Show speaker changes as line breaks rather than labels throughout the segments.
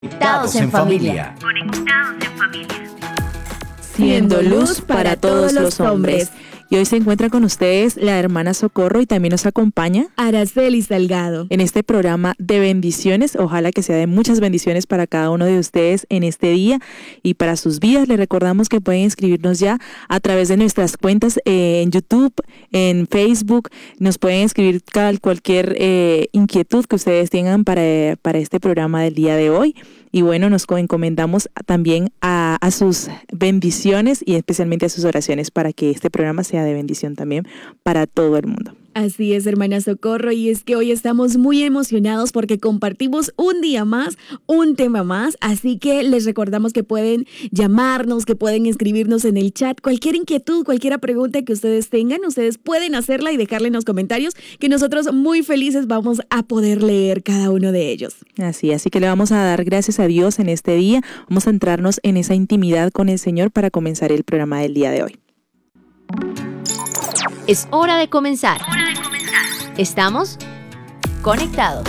Conectados en familia.
Siendo luz para todos los hombres. Y hoy se encuentra con ustedes la hermana Socorro y también nos acompaña
Araceli Salgado
en este programa de bendiciones. Ojalá que sea de muchas bendiciones para cada uno de ustedes en este día y para sus vidas. Les recordamos que pueden escribirnos ya a través de nuestras cuentas en YouTube, en Facebook. Nos pueden escribir cualquier inquietud que ustedes tengan para este programa del día de hoy. Y bueno, nos encomendamos también a sus bendiciones y especialmente a sus oraciones para que este programa sea de bendición también para todo el mundo.
Así es, hermana Socorro, y es que hoy estamos muy emocionados porque compartimos un día más, un tema más, así que les recordamos que pueden llamarnos, que pueden escribirnos en el chat, cualquier inquietud, cualquier pregunta que ustedes tengan, ustedes pueden hacerla y dejarla en los comentarios, que nosotros muy felices vamos a poder leer cada uno de ellos.
Así que le vamos a dar gracias a Dios en este día, vamos a entrarnos en esa intimidad con el Señor para comenzar el programa del día de hoy.
Es hora de comenzar. Estamos conectados.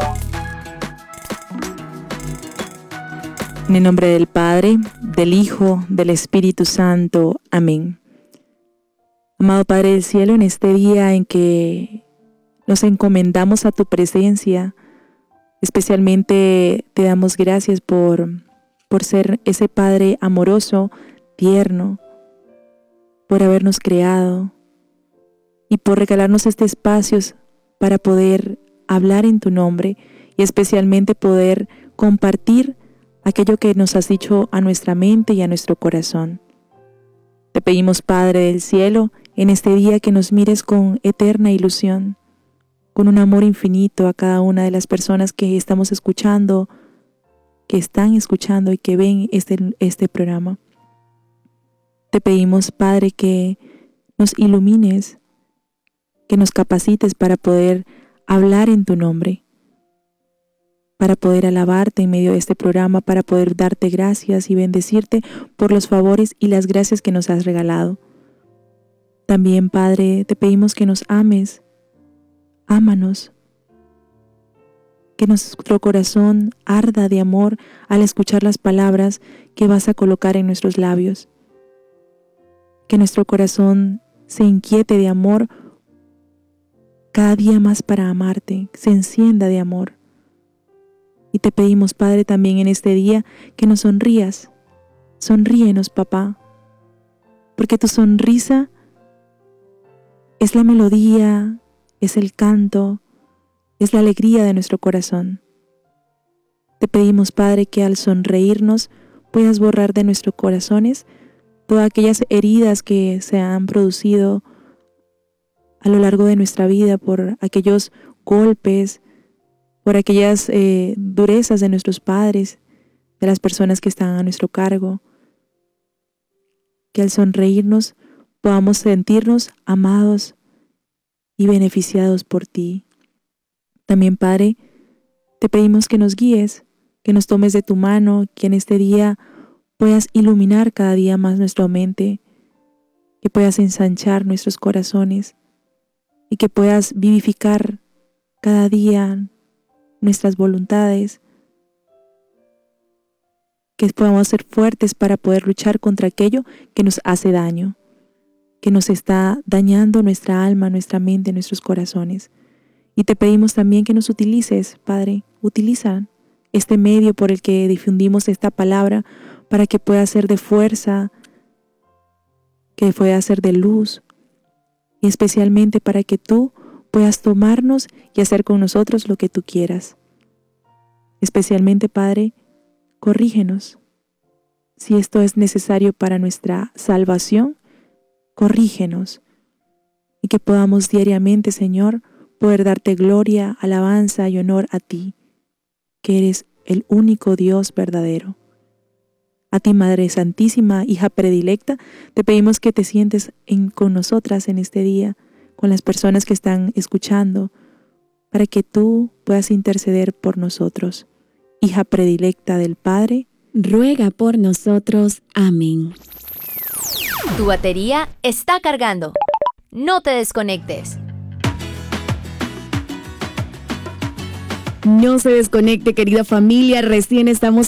En el nombre del Padre, del Hijo, del Espíritu Santo. Amén. Amado Padre del Cielo, en este día en que nos encomendamos a tu presencia, especialmente te damos gracias por ser ese Padre amoroso, tierno, por habernos creado y por regalarnos este espacio para poder hablar en tu nombre y especialmente poder compartir aquello que nos has dicho a nuestra mente y a nuestro corazón. Te pedimos, Padre del Cielo, en este día que nos mires con eterna ilusión, con un amor infinito a cada una de las personas que estamos escuchando, que están escuchando y que ven este programa. Te pedimos, Padre, que nos ilumines, que nos capacites para poder hablar en tu nombre, para poder alabarte en medio de este programa, para poder darte gracias y bendecirte por los favores y las gracias que nos has regalado. También, Padre, te pedimos que nos ames, ámanos, que nuestro corazón arda de amor al escuchar las palabras que vas a colocar en nuestros labios. Que nuestro corazón se inquiete de amor cada día más para amarte, se encienda de amor. Y te pedimos, Padre, también en este día que nos sonrías. Sonríenos, papá, porque tu sonrisa es la melodía, es el canto, es la alegría de nuestro corazón. Te pedimos, Padre, que al sonreírnos puedas borrar de nuestros corazones todas aquellas heridas que se han producido a lo largo de nuestra vida por aquellos golpes, por aquellas durezas de nuestros padres, de las personas que están a nuestro cargo. Que al sonreírnos podamos sentirnos amados y beneficiados por ti. También, Padre, te pedimos que nos guíes, que nos tomes de tu mano, que en este día puedas iluminar cada día más nuestra mente, que puedas ensanchar nuestros corazones y que puedas vivificar cada día nuestras voluntades, que podamos ser fuertes para poder luchar contra aquello que nos hace daño, que nos está dañando nuestra alma, nuestra mente, nuestros corazones. Y te pedimos también que nos utilices, Padre, utiliza este medio por el que difundimos esta palabra para que pueda ser de fuerza, que pueda ser de luz, y especialmente para que tú puedas tomarnos y hacer con nosotros lo que tú quieras. Especialmente, Padre, corrígenos. Si esto es necesario para nuestra salvación, corrígenos. Y que podamos diariamente, Señor, poder darte gloria, alabanza y honor a ti, que eres el único Dios verdadero. A ti, Madre Santísima, hija predilecta, te pedimos que te sientes con nosotras en este día, con las personas que están escuchando, para que tú puedas interceder por nosotros. Hija predilecta del Padre,
ruega por nosotros. Amén.
Tu batería está cargando. No te desconectes.
No se desconecte, querida familia. Recién estamos